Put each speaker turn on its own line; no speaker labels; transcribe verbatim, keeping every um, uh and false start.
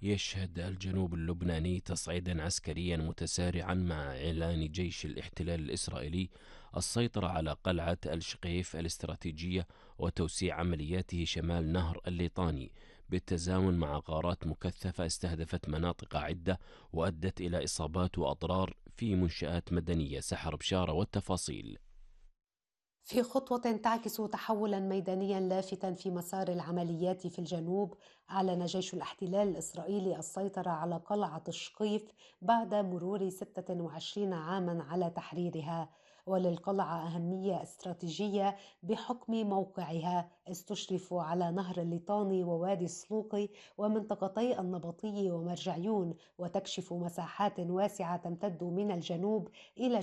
يشهد الجنوب اللبناني تصعيدا عسكريا متسارعا مع إعلان جيش الاحتلال الإسرائيلي السيطرة على قلعة الشقيف الاستراتيجية وتوسيع عملياته شمال نهر الليطاني بالتزامن مع غارات مكثفة استهدفت مناطق عدة وأدت إلى إصابات وأضرار في منشآت مدنية. سحر بشارة والتفاصيل.
في خطوة تعكس تحولا ميدانيا لافتا في مسار العمليات في الجنوب، أعلن جيش الاحتلال الإسرائيلي السيطرة على قلعة الشقيف بعد مرور ستة وعشرين عاما على تحريرها. وللقلعة أهمية استراتيجية بحكم موقعها، إذ تشرف على نهر الليطاني ووادي السلوقي ومنطقتي النبطي ومرجعيون، وتكشف مساحات واسعة تمتد من الجنوب إلى